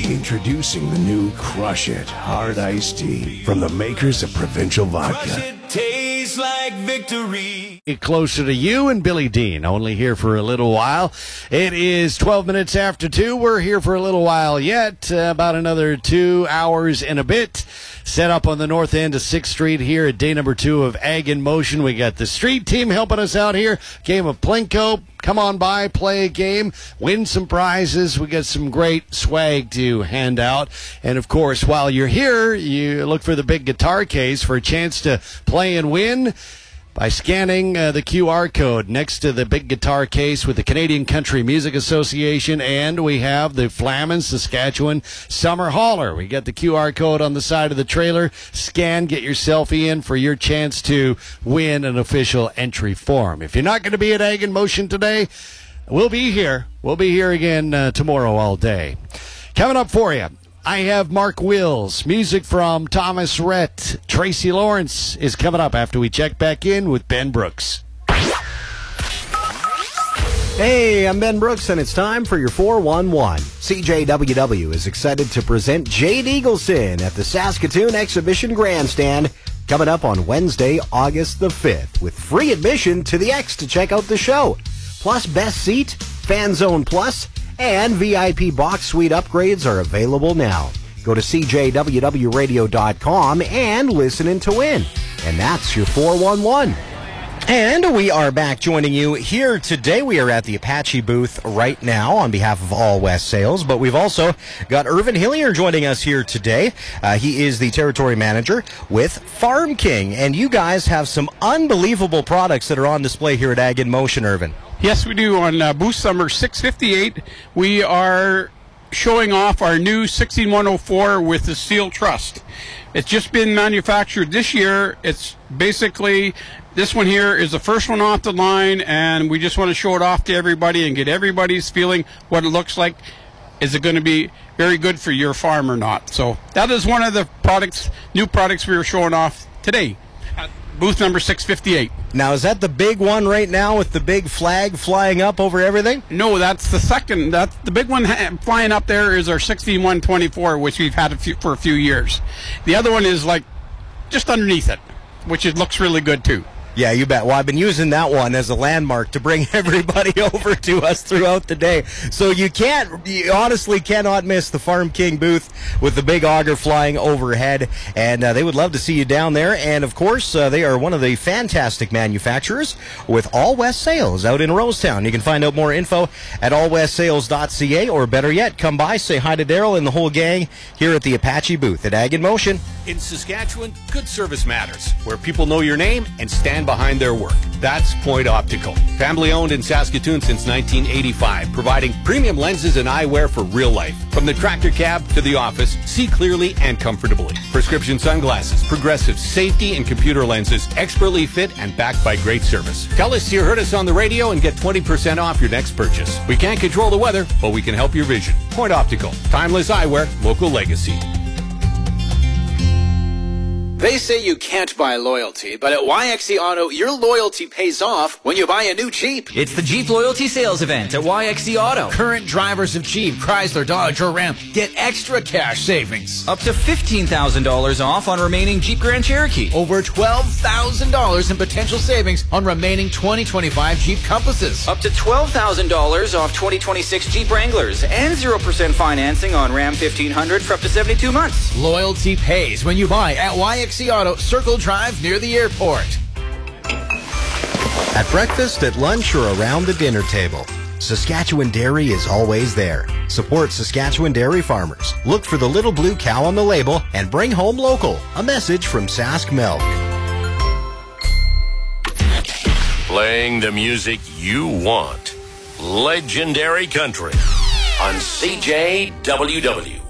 Introducing the new Crush It Hard Iced Tea from the makers of Provincial Vodka. Tastes like victory. Closer to you and Billy Dean, only here for a little while. It is 12 minutes after 2. We're here for a little while yet, about another 2 hours and a bit. Set up on the north end of 6th Street here at day number 2 of Ag in Motion. We got the street team helping us out here. Game of Plinko. Come on by, play a game, win some prizes. We got some great swag to hand out. And, of course, while you're here, you look for the big guitar case for a chance to play and win by scanning the QR code next to the big guitar case with the Canadian Country Music Association, and we have the Flamin Saskatchewan Summer Hauler. We got the QR code on the side of the trailer. Scan, get your selfie in for your chance to win an official entry form. If you're not going to be at Ag in Motion today, we'll be here. We'll be here again tomorrow all day. Coming up for you, I have Mark Wills, music from Thomas Rhett. Tracy Lawrence is coming up after we check back in with Ben Brooks. Hey, I'm Ben Brooks, and it's time for your 411. CJWW is excited to present Jade Eagleson at the Saskatoon Exhibition Grandstand coming up on Wednesday, August the 5th, with free admission to the X to check out the show. Plus Best Seat, Fan Zone Plus, and VIP box suite upgrades are available now. Go to cjwwradio.com and listen in to win. And that's your 411. And we are back joining you here today. We are at the Apache booth right now on behalf of All West Sales, but we've also got Irvin Hillier joining us here today. He is the territory manager with Farm King, and you guys have some unbelievable products that are on display here at Ag in Motion, Irvin. Yes, we do. On booth number 658, we are showing off our new 16104 with the Steel Trust. It's just been manufactured this year. It's basically, this one here is the first one off the line, and we just want to show it off to everybody and get everybody's feeling what it looks like. Is it going to be very good for your farm or not? So that is one of the products, new products we were showing off today at booth number 658. Now, is that the big one right now with the big flag flying up over everything? No, that's the second. That's the big one flying up there is our 6124, which we've had for a few years. The other one is like just underneath it, which it looks really good too. Yeah, you bet. Well, I've been using that one as a landmark to bring everybody over to us throughout the day. So you honestly cannot miss the Farm King booth with the big auger flying overhead. And they would love to see you down there. And, of course, they are one of the fantastic manufacturers with All West Sales out in Rosetown. You can find out more info at allwestsales.ca, or better yet, come by, say hi to Daryl and the whole gang here at the Apache booth at Ag in Motion. In Saskatchewan, good service matters, where people know your name and stand behind their work. That's Point Optical. Family owned in Saskatoon since 1985, providing premium lenses and eyewear for real life. From the tractor cab to the office, see clearly and comfortably. Prescription sunglasses, progressive safety and computer lenses, expertly fit and backed by great service. Tell us you heard us on the radio and get 20% off your next purchase. We can't control the weather, but we can help your vision. Point Optical. Timeless eyewear, local legacy. They say you can't buy loyalty, but at YXE Auto, your loyalty pays off when you buy a new Jeep. It's the Jeep Loyalty Sales Event at YXE Auto. Current drivers of Jeep, Chrysler, Dodge, or Ram get extra cash savings. Up to $15,000 off on remaining Jeep Grand Cherokee. Over $12,000 in potential savings on remaining 2025 Jeep Compasses. Up to $12,000 off 2026 Jeep Wranglers. And 0% financing on Ram 1500 for up to 72 months. Loyalty pays when you buy at YXE Auto, Circle Drive near the airport. At breakfast, at lunch, or around the dinner table, Saskatchewan Dairy is always there. Support Saskatchewan dairy farmers. Look for the little blue cow on the label and bring home local. A message from Sask Milk. Playing the music you want. Legendary Country on CJWW.